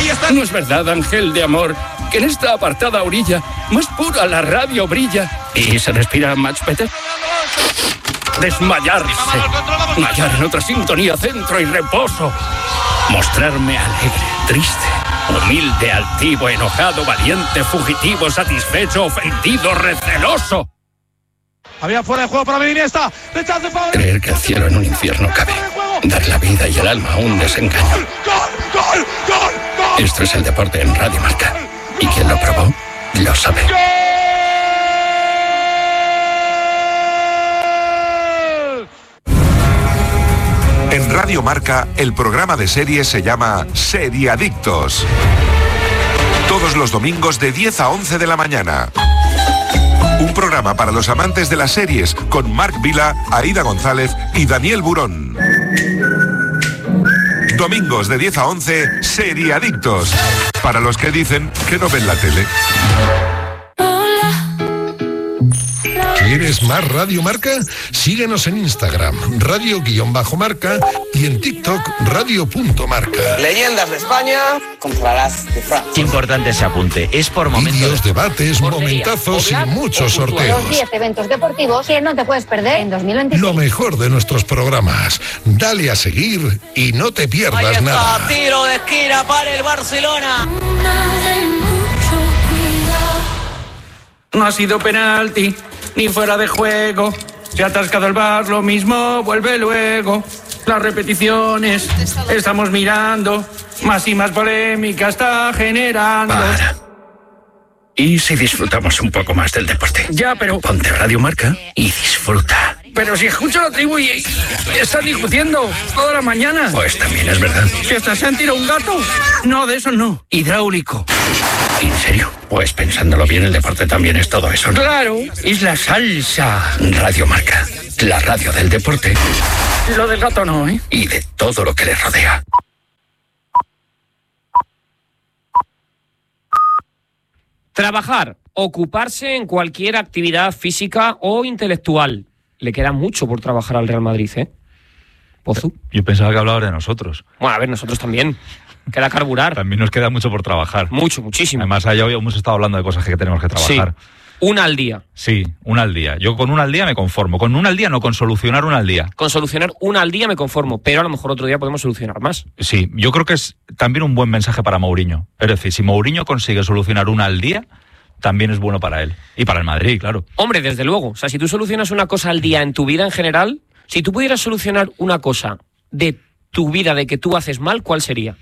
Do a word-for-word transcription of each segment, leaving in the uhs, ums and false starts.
ahí está. No es verdad, ángel de amor, que en esta apartada orilla más pura la radio brilla y se respira much better. Desmayarse, mallar en otra sintonía, centro y reposo, mostrarme alegre, triste, humilde, altivo, enojado, valiente, fugitivo, satisfecho, ofendido, receloso. Había fuera de juego para Iniesta. Rechace para... Creer que el cielo en un infierno cabe, dar la vida y el alma a un desengaño. ¡Gol, gol, gol, gol! Esto es el deporte en Radio Marca, y quien lo probó, lo sabe. En Radio Marca, el programa de series se llama Seriadictos. Todos los domingos de diez a once de la mañana. Un programa para los amantes de las series con Marc Vila, Aida González y Daniel Burón. Domingos de diez a once, Seriadictos. Para los que dicen que no ven la tele. ¿Quieres más Radio Marca? Síguenos en Instagram, radio-marca y en TikTok, radio.marca. Leyendas de España contra las de Francia. Qué importante ese apunte. Es por momentos. Vídeos, debates, momentazos y muchos sorteos. Los diez eventos deportivos que no te puedes perder en dos mil veintiséis. Lo mejor de nuestros programas. Dale a seguir y no te pierdas Ahí está, nada. Tiro de esquina para el Barcelona. No ha sido penalti, ni fuera de juego. Se ha atascado el bar, lo mismo, vuelve luego. Las repeticiones, estamos mirando. Más y más polémica está generando. Para. ¿Y si disfrutamos un poco más del deporte? Ya, pero... Ponte Radio Marca y disfruta. Pero si escucho la tribu y, y están discutiendo toda la mañana. Pues también es verdad. ¿Que hasta se han tirado un gato? No, de eso no. Hidráulico. ¿En serio? Pues pensándolo bien, el deporte también es todo eso, ¿no? Claro, es la salsa. Radio Marca, la radio del deporte. Lo del gato no, ¿eh? Y de todo lo que le rodea. Trabajar, ocuparse en cualquier actividad física o intelectual. Le queda mucho por trabajar al Real Madrid, ¿eh? Pozu. Yo pensaba que hablabas de nosotros. Bueno, a ver, nosotros también. Queda carburar. También nos queda mucho por trabajar. Mucho, muchísimo. Además, allá hoy hemos estado hablando de cosas que tenemos que trabajar. Sí. Una al día. Sí, una al día. Yo con una al día me conformo. Con una al día no, con solucionar una al día. Con solucionar una al día me conformo, pero a lo mejor otro día podemos solucionar más. Sí, yo creo que es también un buen mensaje para Mourinho. Es decir, si Mourinho consigue solucionar una al día, también es bueno para él. Y para el Madrid, claro. Hombre, desde luego. O sea, si tú solucionas una cosa al día en tu vida en general, si tú pudieras solucionar una cosa de tu vida, de que tú haces mal, ¿cuál sería?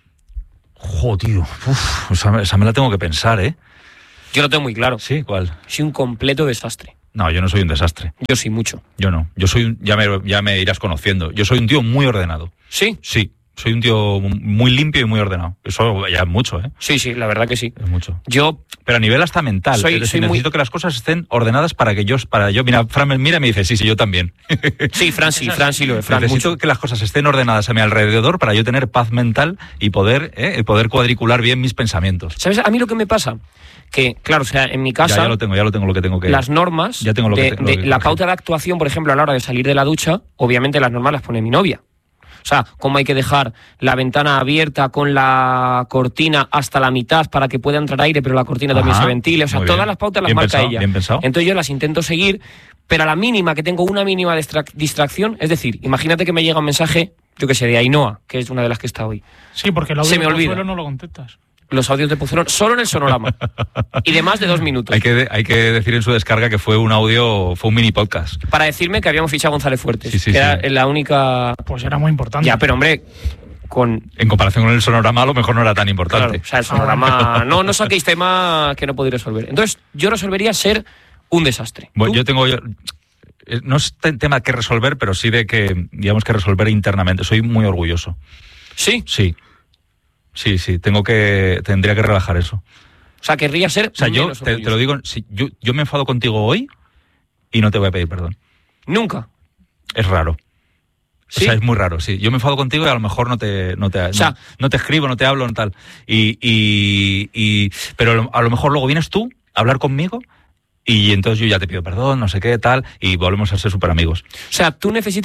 Jo, tío. Uf, esa, esa me la tengo que pensar, ¿eh? Yo lo tengo muy claro. ¿Sí? ¿Cuál? Soy un completo desastre. No, yo no soy un desastre. Yo sí, mucho. Yo no. Yo soy un, ya me, ya me irás conociendo. Yo soy un tío muy ordenado. ¿Sí? Sí. Soy un tío muy limpio y muy ordenado. Eso ya es mucho, ¿eh? Sí, sí, la verdad que sí. Es mucho. Yo... Pero a nivel hasta mental. Soy, es decir, soy necesito muy... que las cosas estén ordenadas para que yo... Para yo mira, Fran me mira y me dice, sí, sí, yo también. Sí, Fran sí, Fran sí lo es. Fran, necesito mucho. que las cosas estén ordenadas a mi alrededor para yo tener paz mental y poder, ¿eh? poder cuadricular bien mis pensamientos. ¿Sabes? A mí lo que me pasa... Que, claro, o sea, en mi casa... Ya, ya lo tengo, ya lo tengo lo que tengo que... Las normas... Ya tengo lo de, que, lo de que la pauta de actuación, por ejemplo, a la hora de salir de la ducha, obviamente las normas las pone mi novia. O sea, cómo hay que dejar la ventana abierta con la cortina hasta la mitad para que pueda entrar aire, pero la cortina Ajá, también se ventile. O sea, todas las pautas las bien marca pensado, ella. Bien pensado. Entonces yo las intento seguir, pero a la mínima que tengo una mínima distrac- distracción, es decir, imagínate que me llega un mensaje, yo que sé, de Ainhoa, que es una de las que está hoy. Sí, porque el audio se me de olvida. Pozuelo no lo contestas. Los audios de Pozuelo solo en el sonorama y de más de dos minutos. Hay que, hay que decir en su descarga que fue un audio, fue un mini podcast. Para decirme que habíamos fichado a González Fuertes, sí, sí, que sí. era la única... Pues era muy importante. Ya, pero hombre, con... En comparación con el sonorama a lo mejor no era tan importante. Claro, o sea, el sonorama... no, no saquéis tema que no podéis resolver. Entonces, yo resolvería ser un desastre. Bueno, yo tengo... Yo, no es tema que resolver, pero sí de que, digamos, que resolver internamente. Soy muy orgulloso. ¿Sí? Sí. Sí, sí, tengo que, tendría que relajar eso. O sea, querría ser... O sea, yo te, te lo digo, si, yo, yo me enfado contigo hoy y no te voy a pedir perdón. ¿Nunca? Es raro. ¿Sí? O sea, es muy raro, sí. Yo me enfado contigo y a lo mejor no te, no te, o sea, no, no te escribo, no te hablo, no tal. Y, y, y, pero a lo mejor luego vienes tú a hablar conmigo y entonces yo ya te pido perdón, no sé qué, tal, y volvemos a ser súper amigos. O sea, tú necesitas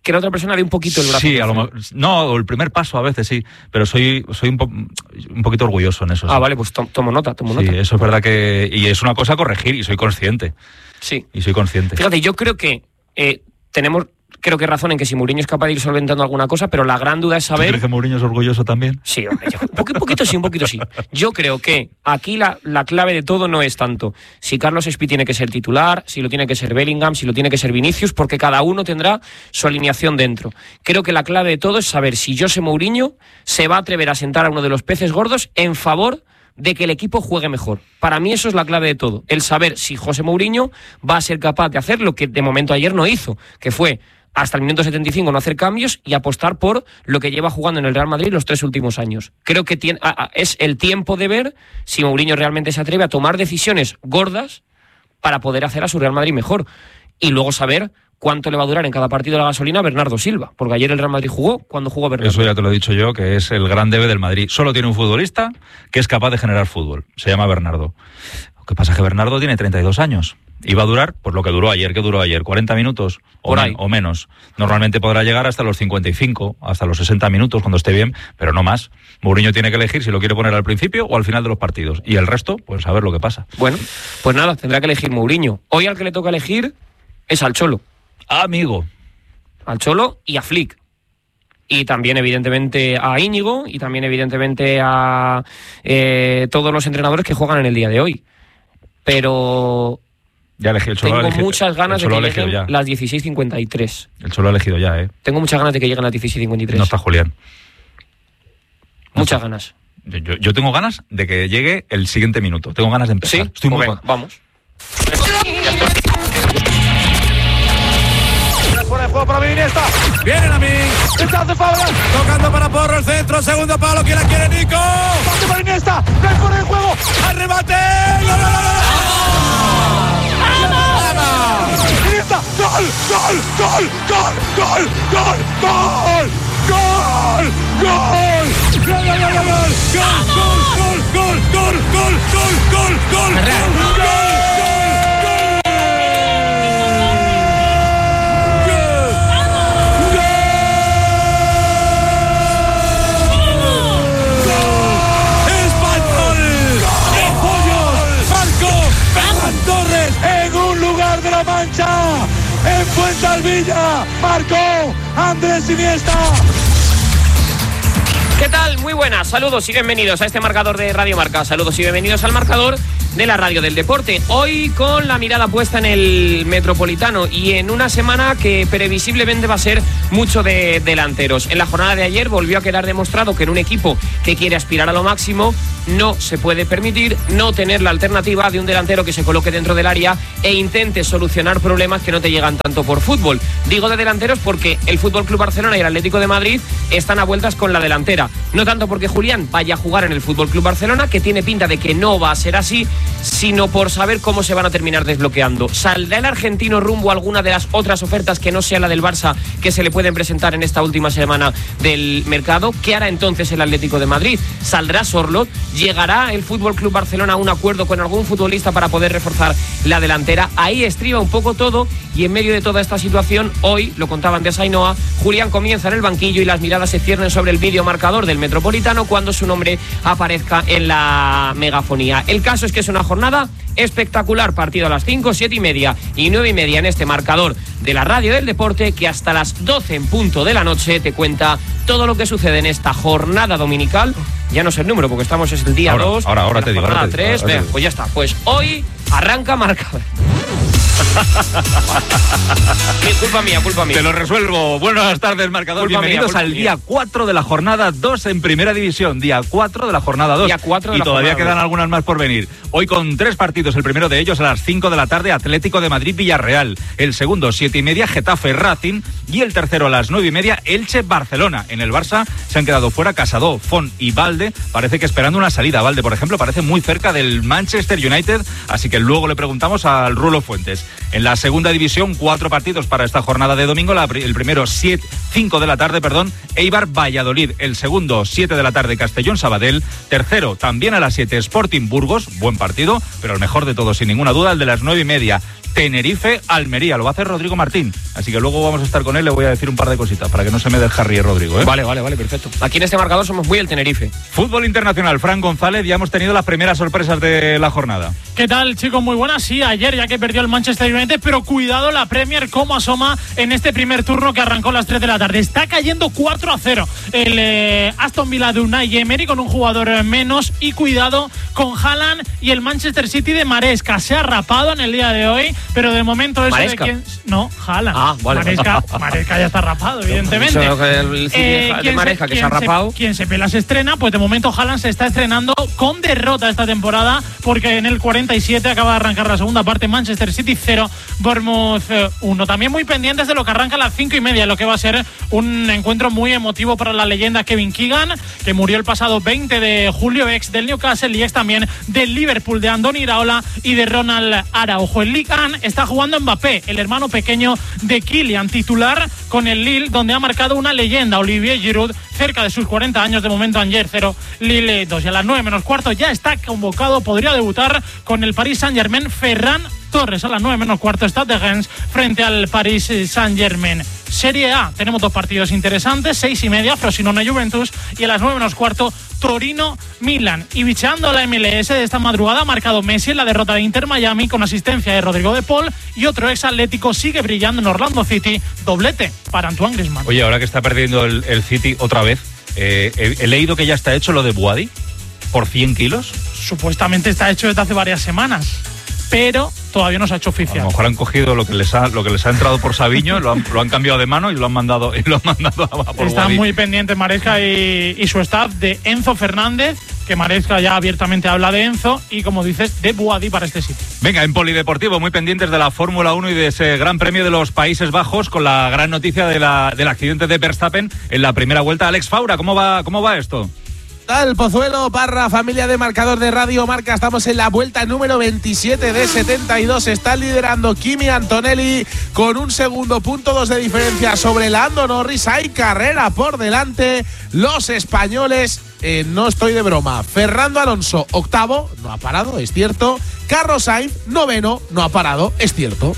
que la otra persona dé un poquito el brazo. Sí, a lo mejor, no, el primer paso a veces sí, pero soy, soy un, po, un poquito orgulloso en eso. Ah, sí. vale, pues to, tomo nota, tomo sí, nota. eso es verdad que... Y es una cosa a corregir y soy consciente. Sí. Y soy consciente. Fíjate, yo creo que eh, tenemos... Creo que razón en que si Mourinho es capaz de ir solventando alguna cosa, pero la gran duda es saber... ¿Tú crees que Mourinho es orgulloso también? Sí, hombre, yo, un, poquito, un poquito sí, un poquito sí. Yo creo que aquí la, la clave de todo no es tanto si Carlos Espí tiene que ser titular, si lo tiene que ser Bellingham, si lo tiene que ser Vinicius, porque cada uno tendrá su alineación dentro. Creo que la clave de todo es saber si José Mourinho se va a atrever a sentar a uno de los peces gordos en favor de que el equipo juegue mejor. Para mí eso es la clave de todo. El saber si José Mourinho va a ser capaz de hacer lo que de momento ayer no hizo, que fue... hasta el minuto setenta y cinco no hacer cambios y apostar por lo que lleva jugando en el Real Madrid los tres últimos años. Creo que tiene, a, a, es el tiempo de ver si Mourinho realmente se atreve a tomar decisiones gordas para poder hacer a su Real Madrid mejor. Y luego saber cuánto le va a durar en cada partido la gasolina a Bernardo Silva. Porque ayer el Real Madrid jugó cuando jugó Bernardo. Eso ya te lo he dicho yo, que es el gran debe del Madrid. Solo tiene un futbolista que es capaz de generar fútbol. Se llama Bernardo. Lo que pasa es que Bernardo tiene treinta y dos años. Y va a durar, pues lo que duró ayer. ¿Qué duró ayer? ¿cuarenta minutos? O, Por ahí. o menos. Normalmente podrá llegar hasta los cincuenta y cinco, hasta los sesenta minutos cuando esté bien, pero no más. Mourinho tiene que elegir si lo quiere poner al principio o al final de los partidos. Y el resto, pues a ver lo que pasa. Bueno, pues nada, tendrá que elegir Mourinho. Hoy al que le toca elegir es al Cholo. Amigo. Al Cholo y a Flick. Y también, evidentemente, a Íñigo y también, evidentemente, a eh, todos los entrenadores que juegan en el día de hoy. Pero... Ya elegí el Cholo. Tengo elegí, muchas ganas de que lleguen ya. las dieciséis cincuenta y tres. El Cholo ha elegido ya, ¿eh? Tengo muchas ganas de que lleguen las dieciséis cincuenta y tres. No está Julián. No muchas está. ganas. Yo, yo, yo tengo ganas de que llegue el siguiente minuto. Tengo ganas de empezar. ¿Sí? Estoy Pues muy venga, vamos. Fuera de juego para Iniesta. Viene la Min. Rechazo Fabra. Tocando para Porro el centro. Segundo palo. ¿Quién la quiere, Nico? Pase para Iniesta. No hay fuera de juego. Al remate. ¡Gol, gol, gol, gol! Iniesta. Gol, gol, gol, gol, gol, gol, gol. ¡Gol! ¡Gol! ¡Gol, gol, gol, gol! ¡Gol, gol, gol, gol, gol, gol, gol, gol, gol! En un lugar de la Mancha, en Fuensalvilla, marcó Andrés Iniesta. ¿Qué tal? Muy buenas, saludos y bienvenidos a este marcador de Radio Marca. Saludos y bienvenidos al marcador de la Radio del Deporte. Hoy con la mirada puesta en el Metropolitano y en una semana que previsiblemente va a ser mucho de delanteros. En la jornada de ayer volvió a quedar demostrado que en un equipo que quiere aspirar a lo máximo no se puede permitir no tener la alternativa de un delantero que se coloque dentro del área e intente solucionar problemas que no te llegan tanto por fútbol. Digo de delanteros porque el F C Barcelona y el Atlético de Madrid están a vueltas con la delantera. No tanto porque Julián vaya a jugar en el F C Barcelona, que tiene pinta de que no va a ser así, sino por saber cómo se van a terminar desbloqueando. ¿Saldrá el argentino rumbo a alguna de las otras ofertas que no sea la del Barça que se le pueden presentar en esta última semana del mercado? ¿Qué hará entonces el Atlético de Madrid? ¿Saldrá Sorloth? ¿Llegará el F C Barcelona a un acuerdo con algún futbolista para poder reforzar la delantera? Ahí estriba un poco todo y en medio de toda esta situación, hoy, lo contaban de Ainhoa, Julián comienza en el banquillo y las miradas se ciernen sobre el vídeo marcador del Metropolitano cuando su nombre aparezca en la megafonía. El caso es que es una jornada espectacular, partido a las cinco, siete y media y nueve y media en este marcador de la Radio del Deporte, que hasta las doce en punto de la noche te cuenta todo lo que sucede en esta jornada dominical. Ya no sé el número porque estamos es el día dos. Ahora, ahora, ahora te digo. Jornada ahora te digo, tres. ahora te Venga, digo. pues ya está. Pues hoy arranca marcador. Culpa mía, culpa mía. Te lo resuelvo. Buenas tardes, marcador. Culpa Bienvenidos mía, culpa al mía. día cuatro de la jornada dos en Primera División. Día cuatro de la jornada dos. Día cuatro de y la todavía jornada quedan dos. algunas más por venir. Hoy con tres partidos. El primero de ellos a las cinco de la tarde, Atlético de Madrid-Villarreal. El segundo, siete y media, Getafe-Racing. Y el tercero a las nueve y media, Elche-Barcelona. En el Barça se han quedado fuera Casado, Font y Valde. Parece que esperando una salida. Valde, por ejemplo, parece muy cerca del Manchester United. Así que luego le preguntamos al Rulo Fuentes. En la segunda división, cuatro partidos para esta jornada de domingo. La, el primero, siete, cinco de la tarde, perdón, Eibar-Valladolid. El segundo, siete de la tarde, Castellón-Sabadell. Tercero, también a las siete, Sporting-Burgos. Buen partido, pero el mejor de todos, sin ninguna duda, el de las nueve y media. Tenerife-Almería. Lo va a hacer Rodrigo Martín. Así que luego vamos a estar con él, le voy a decir un par de cositas para que no se me descarríe Rodrigo, ¿eh? Vale, vale, vale, perfecto. Aquí en este marcador somos muy el Tenerife. Fútbol internacional, Fran González, ya hemos tenido las primeras sorpresas de la jornada. ¿Qué tal, chicos? Muy buenas. Sí, ayer ya que perdió el Manchester United, pero cuidado la Premier cómo asoma en este primer turno que arrancó a las tres de la tarde. Está cayendo cuatro a cero el eh, Aston Villa de Unai Emery con un jugador menos, y cuidado con Haaland y el Manchester City de Maresca. Se ha rapado en el día de hoy, pero de momento eso ¿Maresca? de quién... No, Haaland. Ah, vale. Maresca, Maresca ya está rapado, evidentemente. Eso, el City Eh, de Maresca que se ha rapado. Se, quien se pela se estrena, pues de momento Haaland se está estrenando con derrota esta temporada, porque en el cuarenta y siete acaba de arrancar la segunda parte. Manchester City cero, Bournemouth uno. También muy pendientes de lo que arranca a las cinco y media, lo que va a ser un encuentro muy emotivo para la leyenda Kevin Keegan, que murió el pasado veinte de julio, ex del Newcastle y ex también del Liverpool, de Andoni Iraola y de Ronald Araujo. En Ligue uno está jugando Mbappé, el hermano pequeño de Kylian, titular con el Lille, donde ha marcado una leyenda, Olivier Giroud, cerca de sus cuarenta años. De momento Angers cero, Lille dos. Y a las nueve menos cuarto ya está convocado, podría debutar con el Paris Saint-Germain, Ferran Torres. A las nueve menos cuarto está de Rennes frente al Paris Saint-Germain. Serie A, tenemos dos partidos interesantes, seis y media, Frosinone Juventus, y a las nueve menos cuarto, Torino Milan. Y bicheando la M L S de esta madrugada ha marcado Messi en la derrota de Inter Miami con asistencia de Rodrigo de Paul, y otro ex atlético sigue brillando en Orlando City, doblete para Antoine Griezmann. Oye, ahora que está perdiendo el, el City otra vez, eh, he, he leído que ya está hecho lo de Boadi por cien kilos. Supuestamente está hecho desde hace varias semanas, pero todavía no se ha hecho oficial. A lo mejor han cogido lo que les ha, lo que les ha entrado por Sabiño, lo han, lo han cambiado de mano y lo han mandado, y lo han mandado a, a por Están Boadi. muy pendientes Maresca y, y su staff de Enzo Fernández, que Maresca ya abiertamente habla de Enzo, y como dices, de Boadi para este sitio. Venga, en Polideportivo, muy pendientes de la Fórmula uno y de ese Gran Premio de los Países Bajos, con la gran noticia de la, del accidente de Verstappen en la primera vuelta. Alex Faura, ¿cómo va, cómo va esto? Tal Pozuelo, Parra, familia de marcador de Radio Marca, estamos en la vuelta número veintisiete de setenta y dos. Está liderando Kimi Antonelli con un segundo, punto dos de diferencia sobre Lando Norris. Hay carrera por delante. Los españoles, eh, no estoy de broma. Fernando Alonso, octavo, no ha parado, es cierto. Carlos Sainz, noveno, no ha parado, es cierto.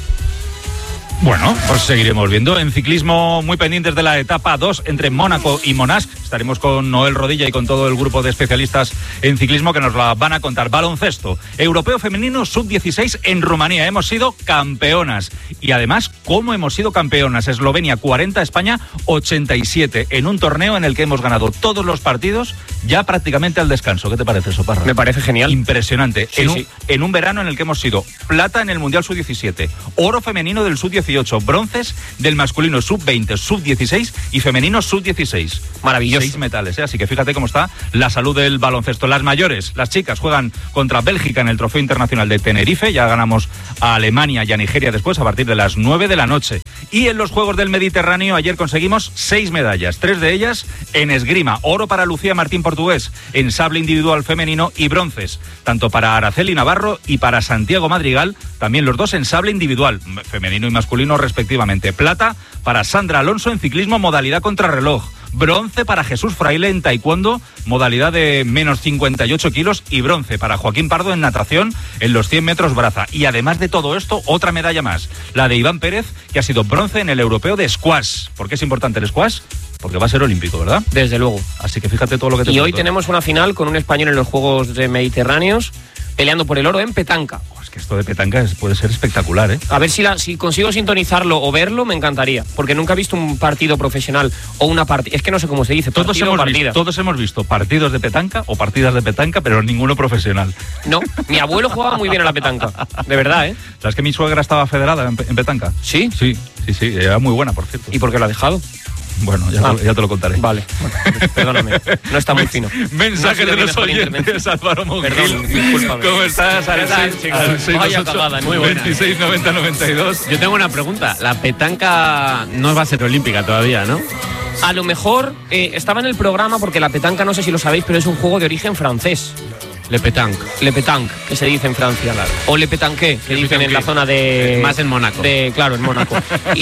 Bueno, pues seguiremos viendo. En ciclismo, muy pendientes de la etapa dos entre Mónaco y Monash. Estaremos con Noel Rodilla y con todo el grupo de especialistas en ciclismo que nos la van a contar. Baloncesto, europeo femenino sub dieciséis en Rumanía. Hemos sido campeonas. Y además, ¿cómo hemos sido campeonas? Eslovenia cuarenta, España ochenta y siete. En un torneo en el que hemos ganado todos los partidos ya prácticamente al descanso. ¿Qué te parece eso, Parra? Me parece genial. Impresionante. Sí, en, sí. Un, en un verano en el que hemos sido plata en el Mundial sub diecisiete, oro femenino del sub dieciocho, bronces del masculino sub veinte, sub dieciséis y femenino sub dieciséis. Maravilloso. Seis metales, ¿eh? Así que fíjate cómo está la salud del baloncesto. Las mayores, las chicas, juegan contra Bélgica en el Trofeo Internacional de Tenerife. Ya ganamos a Alemania y a Nigeria después a partir de las nueve de la noche. Y en los Juegos del Mediterráneo ayer conseguimos seis medallas, tres de ellas en esgrima. Oro para Lucía Martín Portugués en sable individual femenino y bronces, tanto para Araceli Navarro y para Santiago Madrigal, también los dos en sable individual, femenino y masculino respectivamente. Plata para Sandra Alonso en ciclismo modalidad contrarreloj. Bronce para Jesús Fraile en taekwondo, modalidad de menos cincuenta y ocho kilos, y bronce para Joaquín Pardo en natación en los cien metros braza. Y además de todo esto, otra medalla más, la de Iván Pérez, que ha sido bronce en el europeo de squash. ¿Por qué es importante el squash? Porque va a ser olímpico, ¿verdad? Desde luego. Así que fíjate todo lo que te Y cuento. hoy tenemos una final con un español en los Juegos Mediterráneos peleando por el oro en petanca. Es que esto de petanca es, puede ser espectacular, ¿eh? A ver si, la, si consigo sintonizarlo o verlo, me encantaría. Porque nunca he visto un partido profesional o una partida. Es que no sé cómo se dice. Todos hemos, visto, todos hemos visto partidos de petanca o partidas de petanca, pero ninguno profesional. No, mi abuelo jugaba muy bien a la petanca. De verdad, ¿eh? ¿Sabes que mi suegra estaba federada en, en petanca? ¿Sí? Sí, sí, sí. Era muy buena, por cierto. ¿Y por qué lo ha dejado? Bueno, ya, ah, te, ya te lo contaré. Vale, bueno, perdóname, no está muy fino. Mensaje no de los oyentes, Álvaro Mongil. Perdón, discúlpame. ¿Cómo estás, Alex? Vaya cagada, muy buena. veintiséis noventa noventa y dos. Yo tengo una pregunta. La petanca no va a ser olímpica todavía, ¿no? A lo mejor eh, estaba en el programa porque la petanca, no sé si lo sabéis, pero es un juego de origen francés. Le pétanque. Le pétanque, que se dice en Francia. Claro. O le pétanque, que le dicen pétanque. En la zona de... Eh, más en Mónaco. De, claro, en Mónaco. y,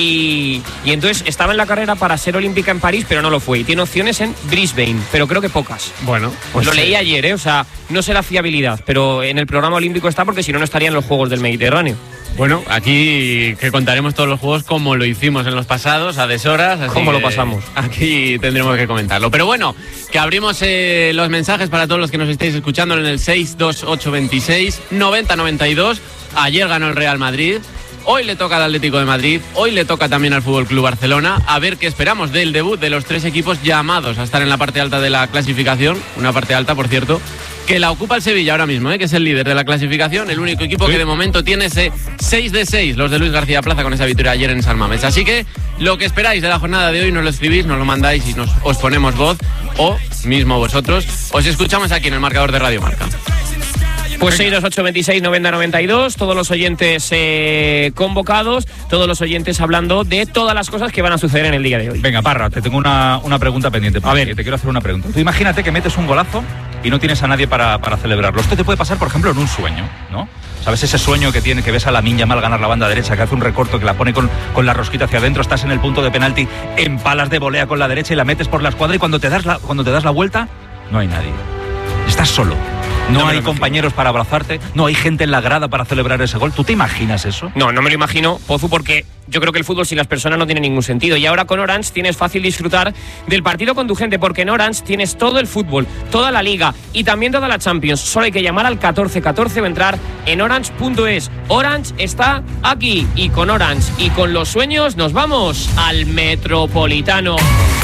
y, y entonces estaba en la carrera para ser olímpica en París, pero no lo fue. Y tiene opciones en Brisbane, pero creo que pocas. Bueno. Pues lo sí. leí ayer, ¿eh? O sea, no sé la fiabilidad, pero en el programa olímpico está porque si no, no estaría en los Juegos del Mediterráneo. Bueno, aquí que contaremos todos los juegos como lo hicimos en los pasados, a deshoras. Así ¿Cómo lo que pasamos? Aquí tendremos que comentarlo. Pero bueno, que abrimos eh, los mensajes para todos los que nos estéis escuchando en el seis dos ocho veintiséis noventa noventa y dos. Ayer ganó el Real Madrid. Hoy le toca al Atlético de Madrid, hoy le toca también al F C Barcelona. A ver qué esperamos del debut de los tres equipos llamados a estar en la parte alta de la clasificación. Una parte alta, por cierto, que la ocupa el Sevilla ahora mismo, ¿eh? Que es el líder de la clasificación. El único equipo que de momento tiene ese seis de seis, los de Luis García Plaza, con esa victoria ayer en San Mamés. Así que lo que esperáis de la jornada de hoy nos lo escribís, nos lo mandáis y nos, os ponemos voz, o mismo vosotros. Os escuchamos aquí en el marcador de Radio Marca. Pues seis dos ocho veintiséis noventa noventa y dos, todos los oyentes eh, convocados, todos los oyentes hablando de todas las cosas que van a suceder en el día de hoy. Venga, Parra, te tengo una, una pregunta pendiente. A ver, te quiero hacer una pregunta. Tú imagínate que metes un golazo y no tienes a nadie para, para celebrarlo. Esto te puede pasar, por ejemplo, en un sueño, ¿no? ¿Sabes ese sueño que tiene, que ves a Lamine Yamal ganar la banda derecha, que hace un recorto, que la pone con, con la rosquita hacia adentro, estás en el punto de penalti, empalas de volea con la derecha y la metes por la escuadra y cuando te das la, cuando te das la vuelta, no hay nadie. Estás solo. No, no hay compañeros para abrazarte, no hay gente en la grada para celebrar ese gol. ¿Tú te imaginas eso? No, no me lo imagino, Pozu, porque yo creo que el fútbol sin las personas no tiene ningún sentido. Y ahora con Orange tienes fácil disfrutar del partido con tu gente, porque en Orange tienes todo el fútbol, toda la Liga y también toda la Champions. Solo hay que llamar al catorce catorce o entrar en orange punto es. Orange está aquí, y con Orange y con los sueños nos vamos al Metropolitano.